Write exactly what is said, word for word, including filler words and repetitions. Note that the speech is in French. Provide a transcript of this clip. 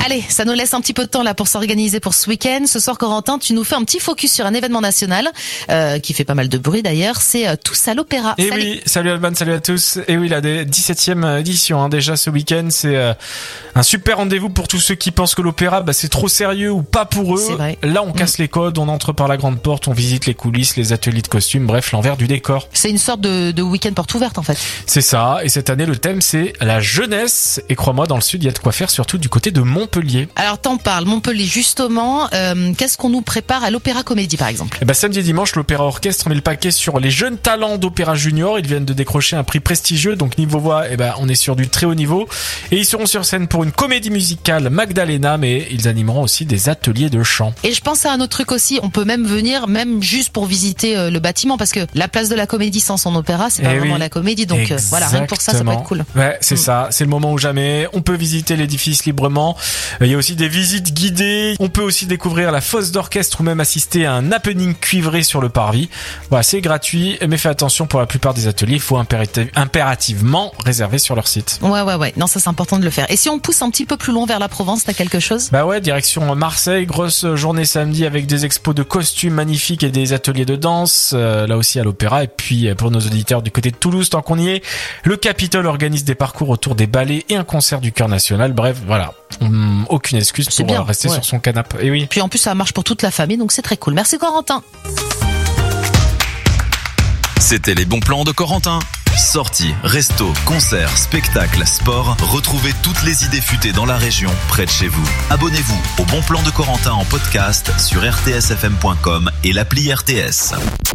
Allez, ça nous laisse un petit peu de temps là pour s'organiser pour ce week-end. Ce soir, Corentin, tu nous fais un petit focus sur un événement national euh, qui fait pas mal de bruit d'ailleurs. C'est euh, Tous à l'Opéra. Et salut. oui, salut Alban, salut à tous. Et oui, la dix-septième édition hein, déjà ce week-end, c'est euh, un super rendez-vous pour tous ceux qui pensent que l'opéra, bah, c'est trop sérieux ou pas pour eux. C'est vrai. Là, on casse mmh. les codes, on entre par la grande porte, on visite les coulisses, les ateliers de costumes, bref, l'envers du décor. C'est une sorte de, de week-end porte ouverte en fait. C'est ça. Et cette année, le thème c'est la jeunesse. Et crois-moi, dans le sud, il y a de quoi faire, surtout du côté de Montpellier. Alors t'en parles, Montpellier justement. Euh, qu'est-ce qu'on nous prépare à l'Opéra Comédie par exemple? Et bah, samedi et dimanche, l'Opéra Orchestre met le paquet sur les jeunes talents d'opéra junior. Ils viennent de décrocher un prix prestigieux, donc niveau voix, et bah, on est sur du très haut niveau. Et ils seront sur scène pour une comédie musicale Magdalena, mais ils animeront aussi des ateliers de chant. Et je pense à un autre truc aussi, on peut même venir, même juste pour visiter euh, le bâtiment, parce que la place de la Comédie sans son opéra, c'est pas et vraiment oui. la comédie, donc euh, voilà, rien que pour ça, ça peut être cool. Ouais, c'est mm. ça, c'est le moment ou jamais. On peut visiter l'édifice librement. Il y a aussi des visites guidées. On peut aussi découvrir la fosse d'orchestre ou même assister à un happening cuivré sur le parvis. Voilà, c'est gratuit, mais fais attention, pour la plupart des ateliers, il faut impérativ- impérativement réserver sur leur site. Ouais, ouais, ouais. Non, ça c'est important de le faire. Et si on pousse un petit peu plus loin vers la Provence, t'as quelque chose? Bah ouais, direction Marseille, grosse journée samedi avec des expos de costumes magnifiques et des ateliers de danse, euh, là aussi à l'opéra. Et puis pour nos auditeurs du côté de Toulouse, tant qu'on y est, le Capitole organise des parcours autour des ballets et un concert du Chœur National. Bref, voilà, hum, aucune excuse c'est pour bien, rester ouais. sur son canapé. Et oui. Puis en plus ça marche pour toute la famille, donc c'est très cool. Merci Corentin. C'était les bons plans de Corentin. Sorties, restos, concerts, spectacles, sport, retrouvez toutes les idées futées dans la région, près de chez vous. Abonnez-vous au Bon Plan de Corentin en podcast sur r t s f m point com et l'appli R T S.